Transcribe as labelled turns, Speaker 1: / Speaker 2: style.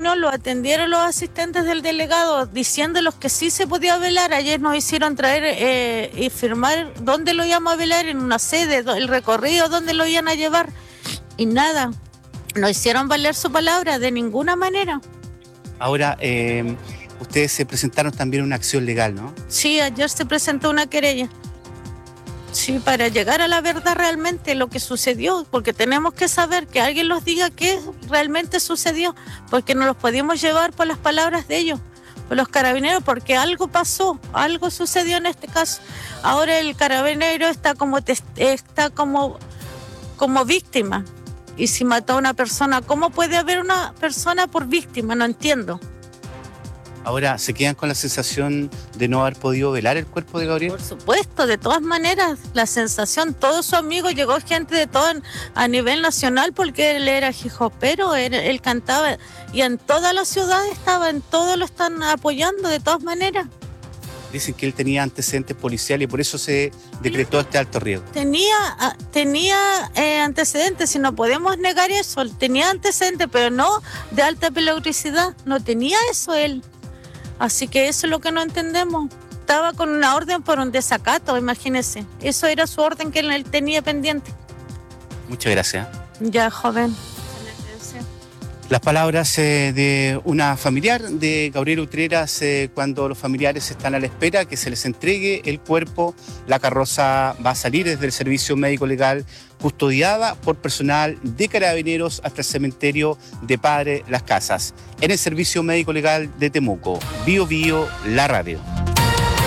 Speaker 1: no, lo atendieron los asistentes del delegado diciéndolos que sí se podía velar. Ayer nos hicieron traer y firmar dónde lo íbamos a velar, en una sede, el recorrido, dónde lo iban a llevar. Y nada, no hicieron valer su palabra de ninguna manera.
Speaker 2: Ahora, ustedes se presentaron también una acción legal, ¿no?
Speaker 1: Sí, ayer se presentó una querella. Sí, para llegar a la verdad realmente lo que sucedió, porque tenemos que saber, que alguien nos diga qué realmente sucedió, porque no los podíamos llevar por las palabras de ellos, por los carabineros, porque algo pasó, algo sucedió en este caso. Ahora el carabinero está como víctima, y si mató a una persona, ¿cómo puede haber una persona por víctima? No entiendo.
Speaker 2: Ahora, ¿se quedan con la sensación de no haber podido velar el cuerpo de Gabriel?
Speaker 1: Por supuesto, de todas maneras, la sensación, todos sus amigos, llegó gente de todo a nivel nacional, porque él era hip-hopero, él cantaba, y en toda la ciudad estaba, en todo lo están apoyando de todas maneras.
Speaker 2: Dicen que él tenía antecedentes policiales y por eso se decretó este alto riesgo.
Speaker 1: Tenía antecedentes, y no podemos negar eso, él tenía antecedentes, pero no de alta peligrosidad, no tenía eso él. Así que eso es lo que no entendemos. Estaba con una orden por un desacato, imagínese. Eso era su orden que él tenía pendiente.
Speaker 2: Muchas gracias.
Speaker 1: Ya, joven.
Speaker 2: Las palabras de una familiar de Gabriel Utreras, cuando los familiares están a la espera que se les entregue el cuerpo. La carroza va a salir desde el servicio médico legal, custodiada por personal de Carabineros, hasta el cementerio de Padre Las Casas, en el servicio médico legal de Temuco. Bio Bio, la radio.